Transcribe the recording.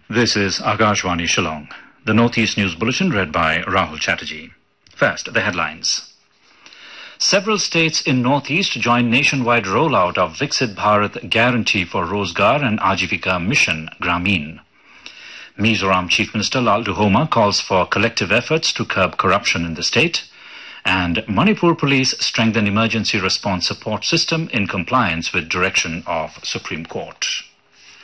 This is Akashvani Shillong. The Northeast News Bulletin read by Rahul Chatterjee. First, the headlines. Several states in Northeast join nationwide rollout of Viksit Bharat Guarantee for Rozgar and Ajivika Mission Grameen. Mizoram Chief Minister Lal Duhoma calls for collective efforts to curb corruption in the state. And Manipur Police strengthen emergency response support system in compliance with direction of Supreme Court.